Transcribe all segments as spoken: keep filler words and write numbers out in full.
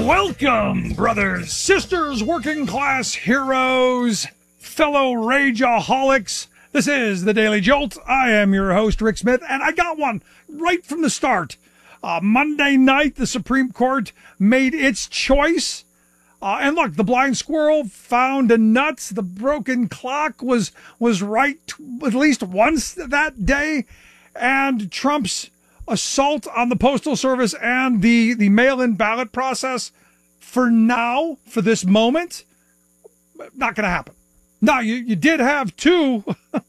Welcome, brothers, sisters, working class heroes, fellow rageaholics. This is the Daily Jolt. I am your host, Rick Smith, and I got one right from the start. Uh, Monday night, the Supreme Court made its choice. Uh, and look, the blind squirrel found a nuts. The broken clock was was right at least once that day. And Trump's assault on the Postal Service and the, the mail-in ballot process, for now, for this moment, not going to happen. Now, you, you did have two,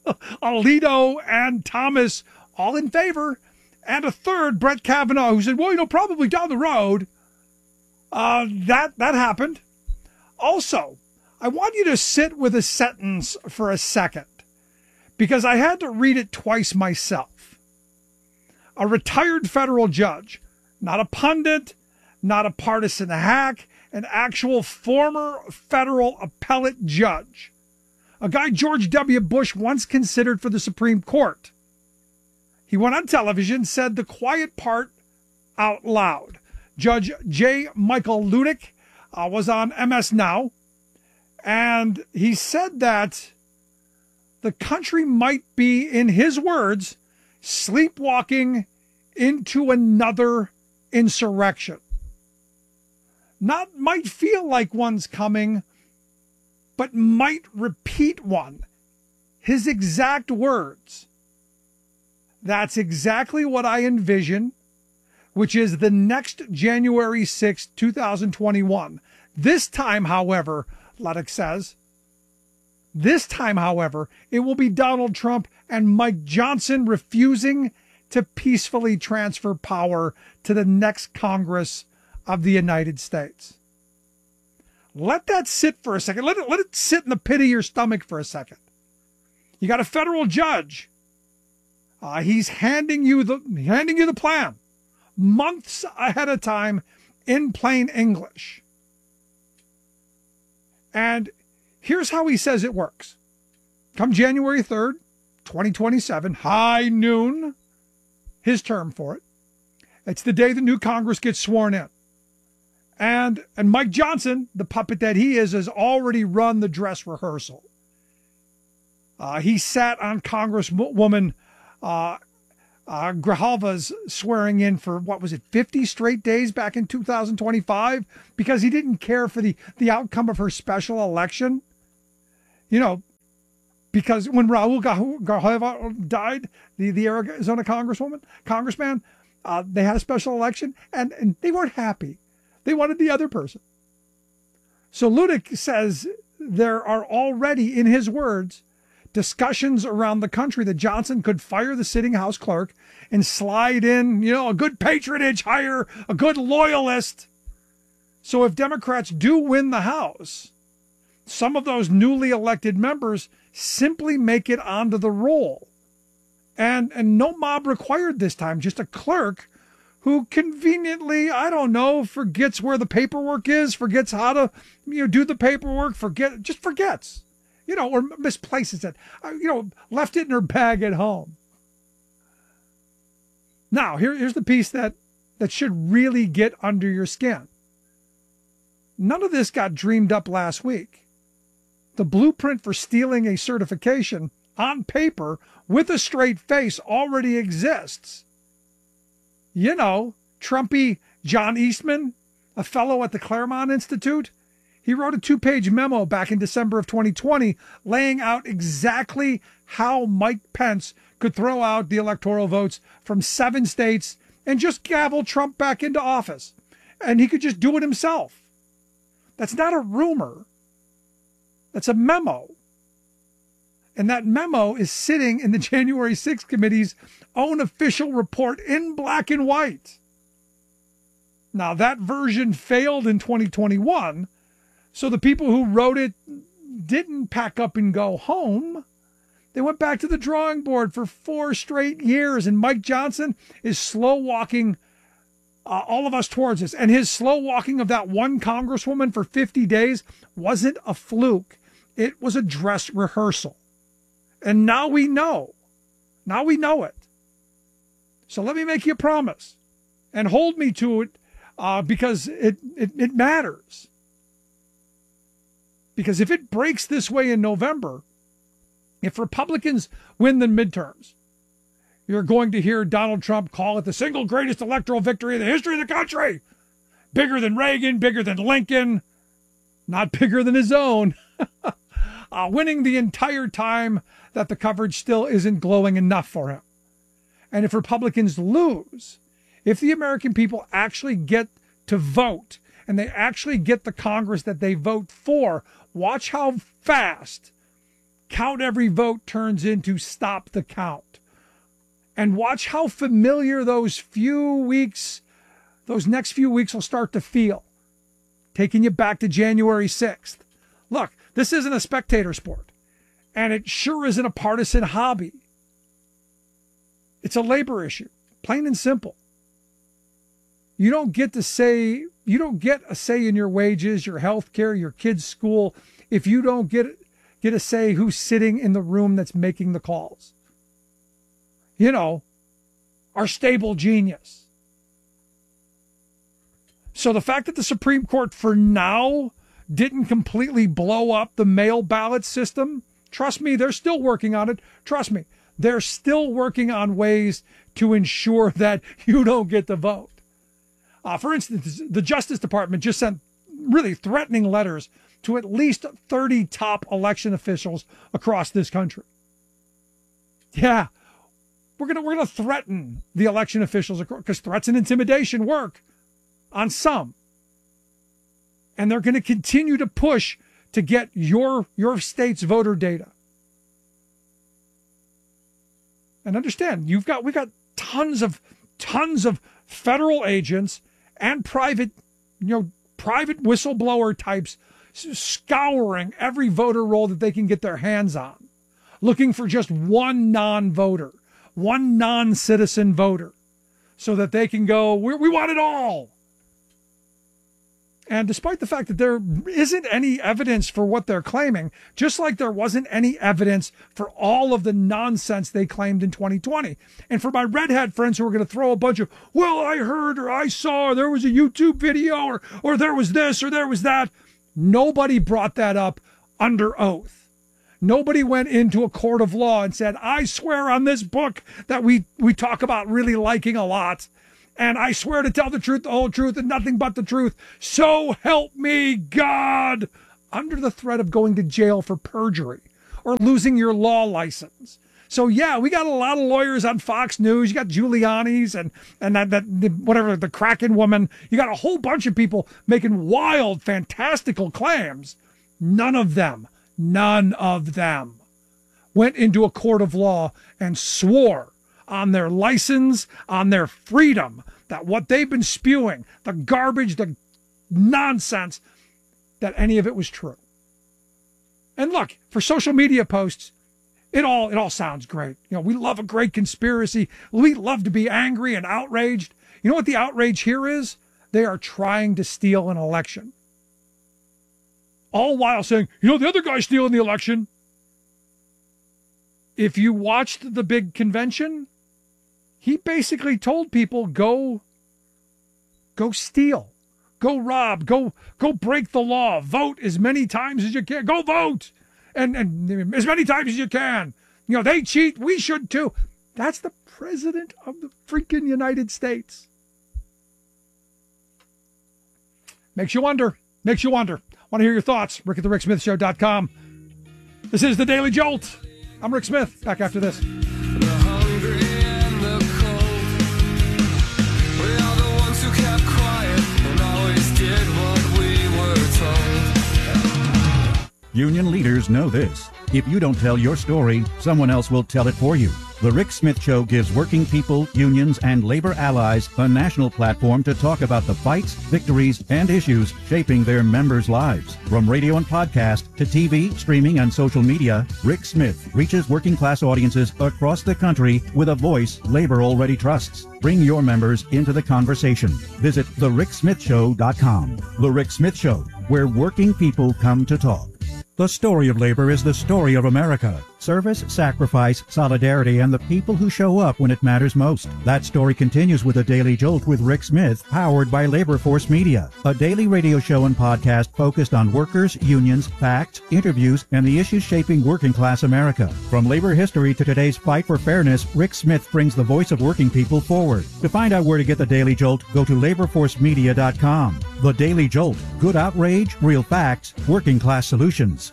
Alito and Thomas, all in favor, and a third, Brett Kavanaugh, who said, well, you know, probably down the road. Uh, that, that happened. Also, I want you to sit with a sentence for a second, because I had to read it twice myself. A retired federal judge, not a pundit, not a partisan hack, an actual former federal appellate judge, a guy George W. Bush once considered for the Supreme Court. He went on television, said the quiet part out loud. Judge J. Michael Luttig uh, was on M S Now, and he said that the country might be, in his words, sleepwalking into another insurrection. Not might feel like one's coming, but might repeat one. His exact words. That's exactly what I envision, which is the next January sixth, two thousand twenty-one. This time, however, Luttig says, this time, however, it will be Donald Trump and Mike Johnson refusing to peacefully transfer power to the next Congress of the United States. Let that sit for a second. Let it, let it sit in the pit of your stomach for a second. You got a federal judge. Uh, he's handing you the handing you the plan months ahead of time in plain English. And here's how he says it works. Come January third, twenty twenty-seven, high noon, his term for it. It's the day the new Congress gets sworn in. And, and Mike Johnson, the puppet that he is, has already run the dress rehearsal. Uh, he sat on Congresswoman uh, uh, Grijalva's swearing in for, what was it, fifty straight days back in two thousand twenty-five, because he didn't care for the, the outcome of her special election. You know, because when Raul Grijalva died, the, the Arizona congresswoman, congressman, uh, they had a special election, and, and they weren't happy. They wanted the other person. So Luttig says there are already, in his words, discussions around the country that Johnson could fire the sitting House clerk and slide in, you know, a good patronage hire, a good loyalist. So if Democrats do win the House, some of those newly elected members simply make it onto the roll. And, and no mob required this time, just a clerk who conveniently, I don't know, forgets where the paperwork is, forgets how to, you know, do the paperwork, forget, just forgets, you know, or misplaces it, you know, left it in her bag at home. Now, here, here's the piece that, that should really get under your skin. None of this got dreamed up last week. The blueprint for stealing a certification on paper with a straight face already exists. You know, Trumpy John Eastman, a fellow at the Claremont Institute, he wrote a two-page memo back in December of twenty twenty laying out exactly how Mike Pence could throw out the electoral votes from seven states and just gavel Trump back into office. And he could just do it himself. That's not a rumor. That's a memo. And that memo is sitting in the January sixth committee's own official report in black and white. Now, that version failed in twenty twenty-one, so the people who wrote it didn't pack up and go home. They went back to the drawing board for four straight years, and Mike Johnson is slow walking uh, all of us towards this. And his slow walking of that one congresswoman for fifty days wasn't a fluke. It was a dress rehearsal. And now we know. Now we know it. So let me make you a promise and hold me to it uh, because it, it, it matters. Because if it breaks this way in November, if Republicans win the midterms, you're going to hear Donald Trump call it the single greatest electoral victory in the history of the country. Bigger than Reagan, bigger than Lincoln, not bigger than his own. uh, winning the entire time that the coverage still isn't glowing enough for him. And if Republicans lose, if the American people actually get to vote and they actually get the Congress that they vote for, watch how fast count every vote turns into stop the count. And watch how familiar those few weeks, those next few weeks will start to feel. Taking you back to January sixth. Look, this isn't a spectator sport. And it sure isn't a partisan hobby. It's a labor issue, plain and simple. You don't get to say, you don't get a say in your wages, your health care, your kids' school, if you don't get, get a say who's sitting in the room that's making the calls. You know, our stable genius. So the fact that the Supreme Court for now didn't completely blow up the mail ballot system, trust me, they're still working on it. Trust me, they're still working on ways to ensure that you don't get to vote. Uh, for instance, the Justice Department just sent really threatening letters to at least thirty top election officials across this country. Yeah, we're gonna we're gonna threaten the election officials because threats and intimidation work on some, and they're going to continue to push to get your your state's voter data. And understand, you've got we've got tons of tons of federal agents and private, you know, private whistleblower types scouring every voter roll that they can get their hands on, looking for just one non-voter, one non-citizen voter, so that they can go, we, we want it all. And despite the fact that there isn't any evidence for what they're claiming, just like there wasn't any evidence for all of the nonsense they claimed in twenty twenty. And for my red hat friends who are going to throw a bunch of, well, I heard or I saw or there was a YouTube video or, or there was this or there was that, nobody brought that up under oath. Nobody went into a court of law and said, I swear on this book that we, we talk about really liking a lot, and I swear to tell the truth, the whole truth, and nothing but the truth. So help me God, under the threat of going to jail for perjury or losing your law license. So yeah, we got a lot of lawyers on Fox News. You got Giuliani's and, and that, that whatever, the Kraken woman. You got a whole bunch of people making wild, fantastical claims. None of them, none of them went into a court of law and swore on their license, on their freedom, that what they've been spewing, the garbage, the nonsense, that any of it was true. And look, for social media posts, it all it all sounds great. You know, we love a great conspiracy. We love to be angry and outraged. You know what the outrage here is? They are trying to steal an election. All while saying, you know, the other guy's stealing the election. If you watched the big convention, he basically told people, go, go steal, go rob, go, go break the law, vote as many times as you can, go vote, and, and as many times as you can. You know, they cheat, we should too. That's the president of the freaking United States. Makes you wonder, makes you wonder. Want to hear your thoughts? Rick at the Rick Smith Show dot com. This is the Daily Jolt. I'm Rick Smith, back after this. Union leaders know this. If you don't tell your story, someone else will tell it for you. The Rick Smith Show gives working people, unions, and labor allies a national platform to talk about the fights, victories, and issues shaping their members' lives. From radio and podcast to T V, streaming, and social media, Rick Smith reaches working class audiences across the country with a voice labor already trusts. Bring your members into the conversation. Visit the rick smith show dot com. The Rick Smith Show, where working people come to talk. The story of labor is the story of America. Service, sacrifice, solidarity, and the people who show up when it matters most. That story continues with a Daily Jolt with Rick Smith, powered by Labor Force Media, a daily radio show and podcast focused on workers, unions, facts, interviews, and the issues shaping working class America. From labor history to today's fight for fairness, Rick Smith brings the voice of working people forward. To find out where to get the Daily Jolt, go to labor force media dot com. The Daily Jolt. Good outrage, real facts, working class solutions.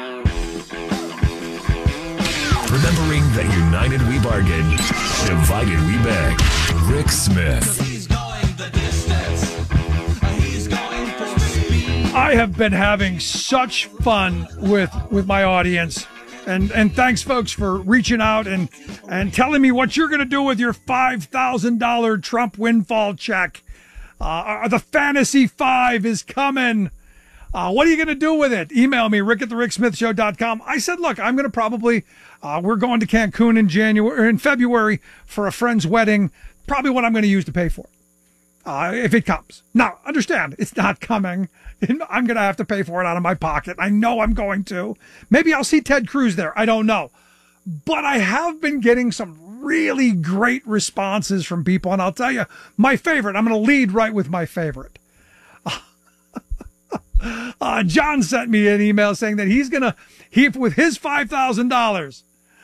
Remembering that united we bargain, divided we beg. Rick Smith. He's going the distance. He's going for speed. I have been having such fun with with my audience. And and thanks, folks, for reaching out and, and telling me what you're going to do with your five thousand dollars Trump windfall check. Uh, the Fantasy Five is coming. Uh, what are you going to do with it? Email me, rick at the rick smith show dot com. I said, look, I'm going to probably, uh, we're going to Cancun in January, or in February for a friend's wedding. Probably what I'm going to use to pay for it, uh, if it comes. Now, understand, it's not coming. I'm going to have to pay for it out of my pocket. I know I'm going to. Maybe I'll see Ted Cruz there. I don't know. But I have been getting some really great responses from people. And I'll tell you, my favorite, I'm going to lead right with my favorite. Uh, John sent me an email saying that he's going to, he with his five thousand dollars,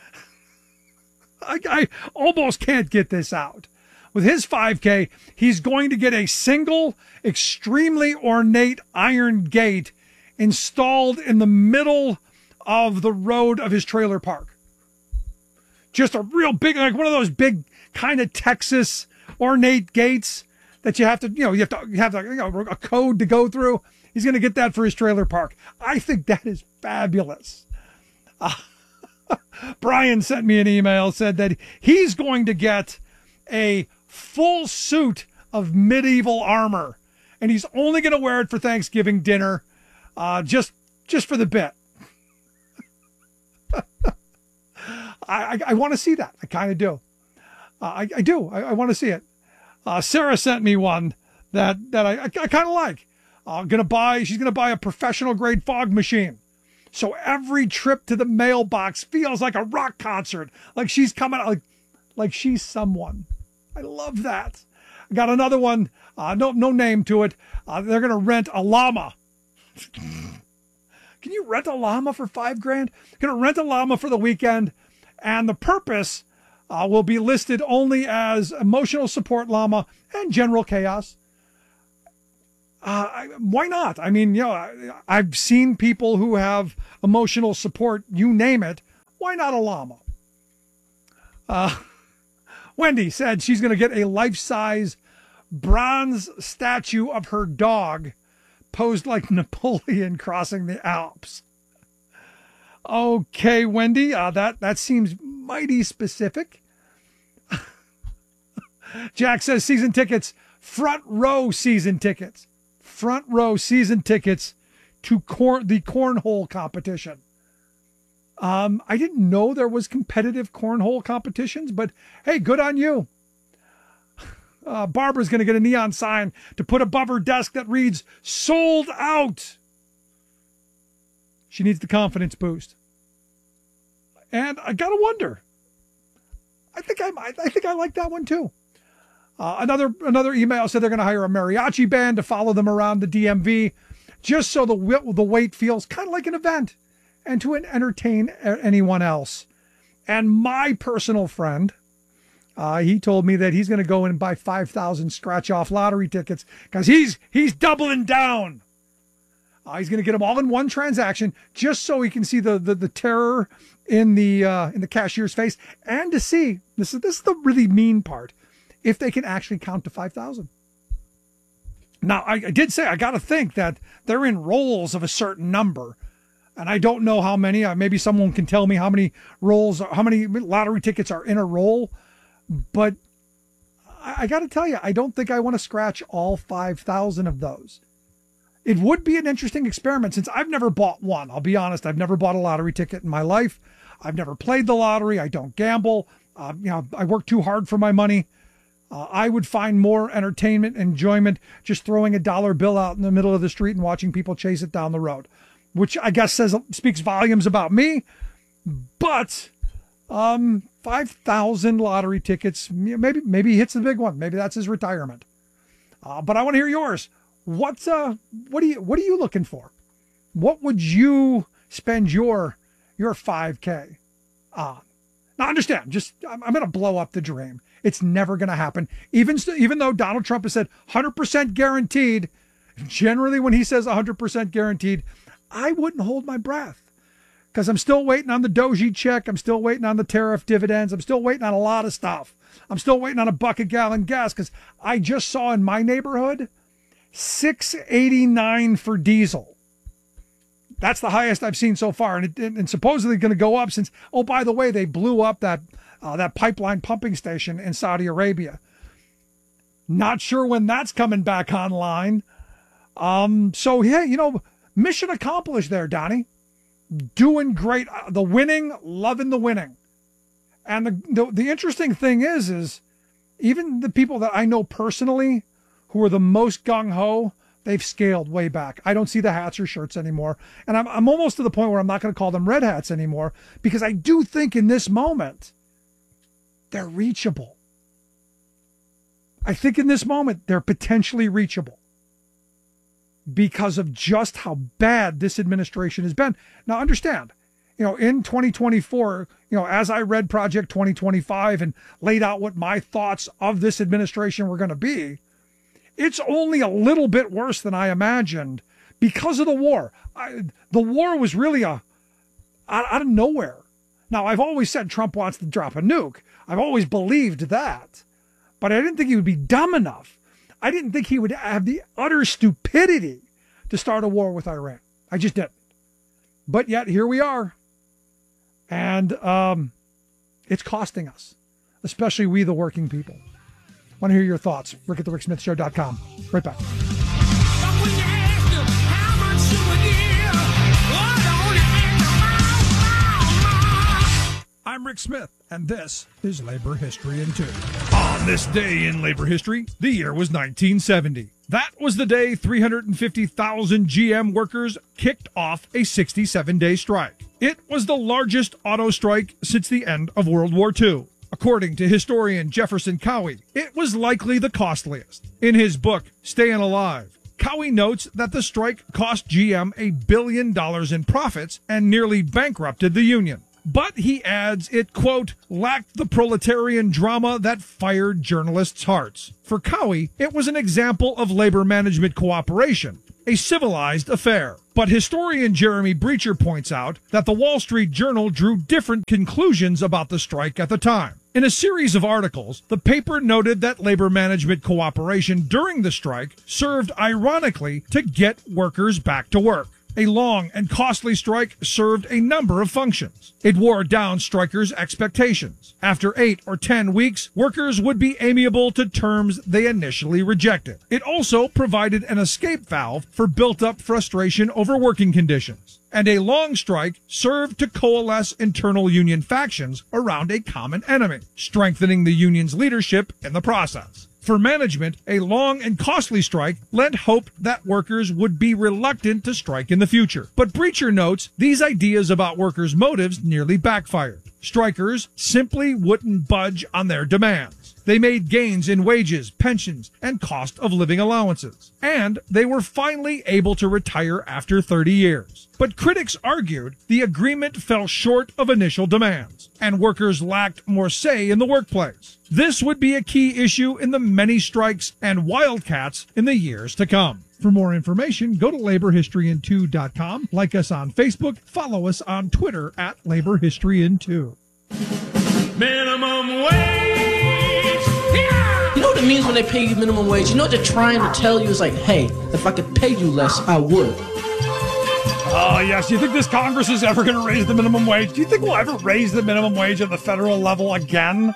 I, I almost can't get this out. With his five K, he's going to get a single, extremely ornate iron gate installed in the middle of the road of his trailer park. Just a real big, like one of those big kind of Texas ornate gates that you have to, you know, you have to you have to, you know, a code to go through. He's going to get that for his trailer park. I think that is fabulous. Uh, Brian sent me an email, said that he's going to get a full suit of medieval armor, and he's only going to wear it for Thanksgiving dinner, uh, just just for the bit. I, I, I want to see that. I kind of do. Uh, I, I do. I, I want to see it. Uh, Sarah sent me one that that I, I, I kind of like. Uh, gonna buy. She's gonna buy a professional grade fog machine, so every trip to the mailbox feels like a rock concert. Like she's coming out, like, like she's someone. I love that. I got another one. Uh, no, no name to it. Uh, they're gonna rent a llama. Can you rent a llama for five grand? Gonna rent a llama for the weekend, and the purpose uh, will be listed only as emotional support llama and general chaos. Uh, I, why not? I mean, you know, I, I've seen people who have emotional support, you name it. Why not a llama? Uh, Wendy said she's going to get a life-size bronze statue of her dog posed like Napoleon crossing the Alps. Okay, Wendy, uh, that, that seems mighty specific. Jack says season tickets, front row season tickets. Front row season tickets to cor- the cornhole competition. Um, I didn't know there was competitive cornhole competitions, but hey, good on you. Uh, Barbara's going to get a neon sign to put above her desk that reads "Sold Out." She needs the confidence boost. And I gotta wonder. I think I, I think I like that one too. Uh, another another email said they're going to hire a mariachi band to follow them around the D M V, just so the the wait feels kind of like an event, and to entertain anyone else. And my personal friend, uh, he told me that he's going to go in and buy five thousand scratch-off lottery tickets because he's he's doubling down. Uh, he's going to get them all in one transaction, just so he can see the the, the terror in the uh, in the cashier's face, and to see this is this is the really mean part. If they can actually count to five thousand. Now, I, I did say, I got to think that they're in rolls of a certain number. And I don't know how many. Uh, maybe someone can tell me how many rolls, how many lottery tickets are in a roll. But I, I got to tell you, I don't think I want to scratch all five thousand of those. It would be an interesting experiment since I've never bought one. I'll be honest, I've never bought a lottery ticket in my life. I've never played the lottery. I don't gamble. Uh, you know, I work too hard for my money. Uh, I would find more entertainment, enjoyment, just throwing a dollar bill out in the middle of the street and watching people chase it down the road, which I guess says speaks volumes about me. But um, five thousand lottery tickets, maybe maybe he hits the big one. Maybe that's his retirement. Uh, but I want to hear yours. What's uh, what do you what are you looking for? What would you spend your your five K on? Now, understand, just I'm, I'm going to blow up the dream. It's never going to happen. Even even though Donald Trump has said one hundred percent guaranteed, generally when he says one hundred percent guaranteed, I wouldn't hold my breath because I'm still waiting on the Doji check. I'm still waiting on the tariff dividends. I'm still waiting on a lot of stuff. I'm still waiting on a buck a gallon gas because I just saw in my neighborhood six eighty-nine for diesel. That's the highest I've seen so far, and, it, and supposedly going to go up since, oh, by the way, they blew up that uh, that pipeline pumping station in Saudi Arabia. Not sure when that's coming back online. Um, so, yeah, you know, mission accomplished there, Donnie. Doing great. Uh, the winning, loving the winning. And the, the the interesting thing is, is even the people that I know personally who are the most gung-ho, they've scaled way back. I don't see the hats or shirts anymore. And I'm, I'm almost to the point where I'm not going to call them red hats anymore because I do think in this moment, they're reachable. I think in this moment, they're potentially reachable because of just how bad this administration has been. Now, understand, you know, in twenty twenty-four, you know, as I read Project twenty twenty-five and laid out what my thoughts of this administration were going to be, it's only a little bit worse than I imagined because of the war. I, the war was really a out, out of nowhere. Now, I've always said Trump wants to drop a nuke. I've always believed that. But I didn't think he would be dumb enough. I didn't think he would have the utter stupidity to start a war with Iran. I just didn't. But yet, here we are. And um, it's costing us, especially we, the working people. Want to hear your thoughts? Rick at the rick smith show dot com. Right back. I'm Rick Smith, and this is Labor History in Two. On this day in labor history, the year was nineteen seventy. That was the day three hundred fifty thousand G M workers kicked off a sixty-seven day strike. It was the largest auto strike since the end of World War Two. According to historian Jefferson Cowie, it was likely the costliest. In his book, Staying Alive, Cowie notes that the strike cost G M a billion dollars in profits and nearly bankrupted the union. But he adds it, quote, lacked the proletarian drama that fired journalists' hearts. For Cowie, it was an example of labor management cooperation, a civilized affair. But historian Jeremy Breacher points out that the Wall Street Journal drew different conclusions about the strike at the time. In a series of articles, the paper noted that labor management cooperation during the strike served ironically to get workers back to work. A long and costly strike served a number of functions. It wore down strikers' expectations. After eight or ten weeks, workers would be amiable to terms they initially rejected. It also provided an escape valve for built-up frustration over working conditions. And a long strike served to coalesce internal union factions around a common enemy, strengthening the union's leadership in the process. For management, a long and costly strike lent hope that workers would be reluctant to strike in the future. But Breacher notes these ideas about workers' motives nearly backfired. Strikers simply wouldn't budge on their demands. They made gains in wages, pensions, and cost of living allowances. And they were finally able to retire after thirty years. But critics argued the agreement fell short of initial demands, and workers lacked more say in the workplace. This would be a key issue in the many strikes and wildcats in the years to come. For more information, go to labor history in two dot com, like us on Facebook, follow us on Twitter at labor history in two. Minimum wage. You know what it means when they pay you minimum wage? You know what they're trying to tell you is like, hey, if I could pay you less, I would. Oh, yes. Do you think this Congress is ever going to raise the minimum wage? Do you think we'll ever raise the minimum wage at the federal level again?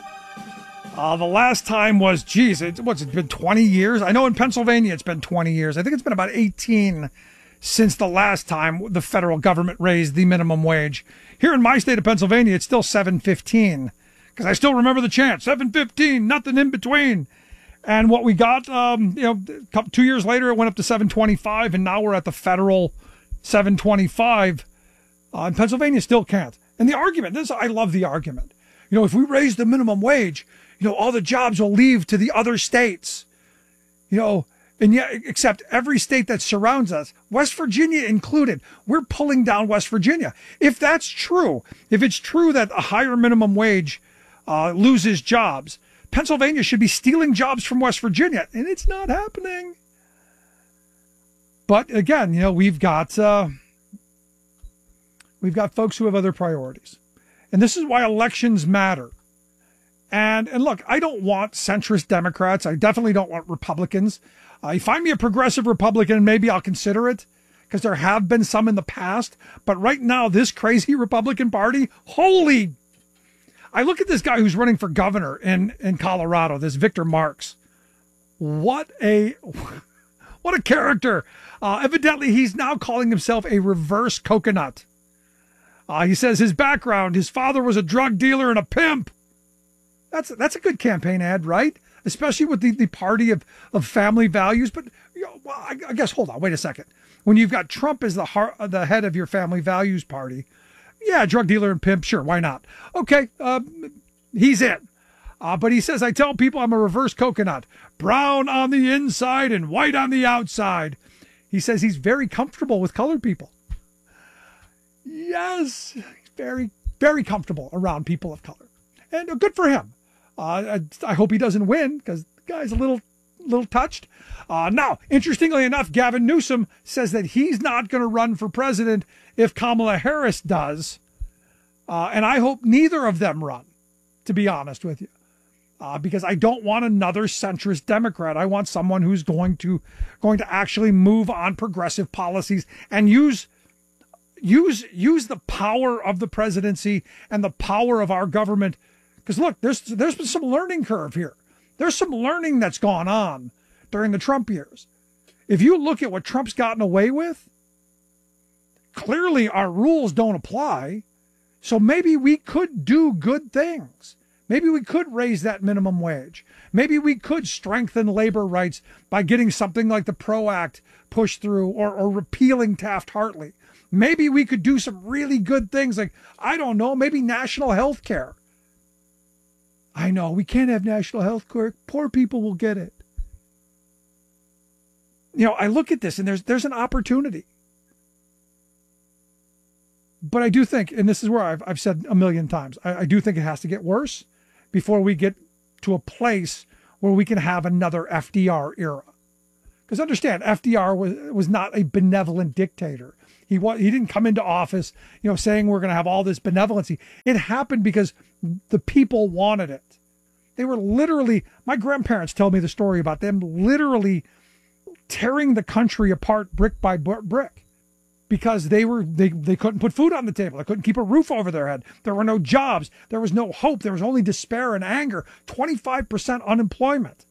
Uh, the last time was, geez, it, what's it been, twenty years? I know in Pennsylvania it's been twenty years. I think it's been about eighteen since the last time the federal government raised the minimum wage. Here in my state of Pennsylvania, it's still seven fifteen, because I still remember the chant, seven fifteen, nothing in between. And what we got, um, you know, two years later, it went up to seven twenty-five, and now we're at the federal seven twenty-five. Uh, and Pennsylvania still can't. And the argument, this, I love the argument. You know, if we raise the minimum wage, you know, all the jobs will leave to the other states. You know, and yet, except every state that surrounds us, West Virginia included, we're pulling down West Virginia. If that's true, if it's true that a higher minimum wage uh, loses jobs, Pennsylvania should be stealing jobs from West Virginia, and it's not happening. But again, you know, we've got uh, we've got folks who have other priorities, and this is why elections matter. And and look, I don't want centrist Democrats. I definitely don't want Republicans. Uh, you find me a progressive Republican, maybe I'll consider it, because there have been some in the past. But right now, this crazy Republican Party, holy... I look at this guy who's running for governor in, in Colorado, this Victor Marx. What a... What a character. Uh, evidently, he's now calling himself a reverse coconut. Uh, he says his background, his father was a drug dealer and a pimp. That's that's a good campaign ad, right? Especially with the, the party of, of family values. But you know, well, I, I guess, hold on, wait a second. When you've got Trump as the heart, the head of your family values party, yeah, drug dealer and pimp, sure, why not? Okay, uh, he's in. Uh, but he says, I tell people I'm a reverse coconut, brown on the inside and white on the outside. He says he's very comfortable with colored people. Yes, he's very, very comfortable around people of color. And good for him. Uh, I, I hope he doesn't win because the guy's a little, little touched. Uh, now, interestingly enough, Gavin Newsom says that he's not going to run for president if Kamala Harris does. Uh, and I hope neither of them run, to be honest with you. Uh, because I don't want another centrist Democrat. I want someone who's going to going to actually move on progressive policies and use use use the power of the presidency and the power of our government. Because look, there's there's been some learning curve here. There's some learning that's gone on during the Trump years. If you look at what Trump's gotten away with, clearly our rules don't apply. So maybe we could do good things. Maybe we could raise that minimum wage. Maybe we could strengthen labor rights by getting something like the PRO Act pushed through or, or repealing Taft-Hartley. Maybe we could do some really good things like, I don't know, maybe national health care. I know, we can't have national health care. Poor people will get it. You know, I look at this and there's there's an opportunity. But I do think, and this is where I've, I've said a million times, I, I do think it has to get worse before we get to a place where we can have another F D R era. Because understand, F D R was was not a benevolent dictator. He wa- he didn't come into office, you know, saying we're going to have all this benevolency. It happened because the people wanted it. They were literally, my grandparents tell me the story about them literally tearing the country apart brick by brick. Because they were they, they couldn't put food on the table. They couldn't keep a roof over their head. There were no jobs. There was no hope. There was only despair and anger. twenty-five percent unemployment.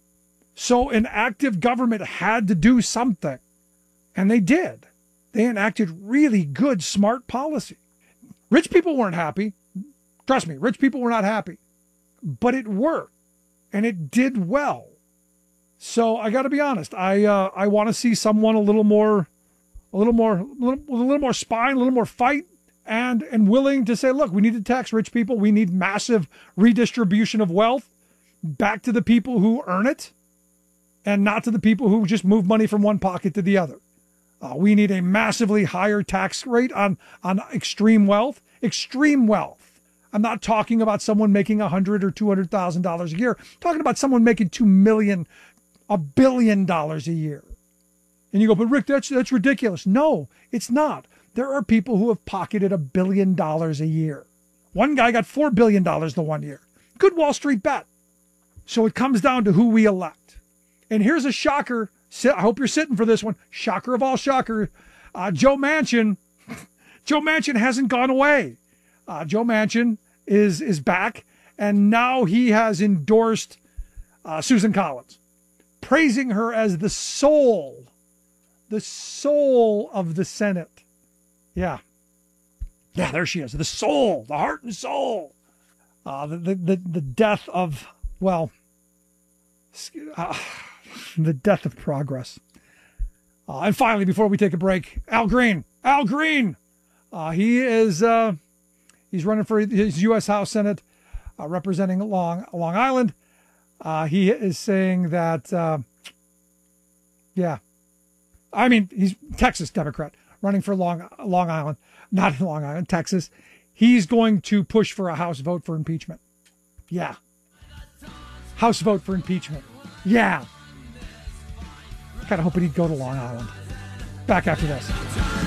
So an active government had to do something. And they did. They enacted really good, smart policy. Rich people weren't happy. Trust me, rich people were not happy. But it worked. And it did well. So I got to be honest. I uh, I want to see someone a little more... A little more, a little, a little more spine, a little more fight, and and willing to say, look, we need to tax rich people. We need massive redistribution of wealth back to the people who earn it, and not to the people who just move money from one pocket to the other. Uh, we need a massively higher tax rate on on extreme wealth. Extreme wealth. I'm not talking about someone making a hundred or two hundred thousand dollars a year. I'm talking about someone making two million, a billion dollars a year. And you go, but Rick, that's that's ridiculous. No, it's not. There are people who have pocketed a billion dollars a year. One guy got four billion dollars the one year. Good Wall Street bet. So it comes down to who we elect. And here's a shocker. I hope you're sitting for this one. Shocker of all shocker. Uh, Joe Manchin. Joe Manchin hasn't gone away. Uh, Joe Manchin is, is back. And now he has endorsed uh, Susan Collins, praising her as the soul The soul of the Senate. Yeah. Yeah, there she is. The soul, the heart and soul. Uh, the, the, the, the death of, well, uh, the death of progress. Uh, and finally, before we take a break, Al Green. Al Green. Uh, he is, uh, He's running for his U S House Senate, uh, representing Long Long Island. Uh, he is saying that, uh, yeah, I mean, he's Texas Democrat running for Long Long Island, not Long Island, Texas. He's going to push for a House vote for impeachment. Yeah. House vote for impeachment. Yeah. Kind of hoping he'd go to Long Island. Back after this.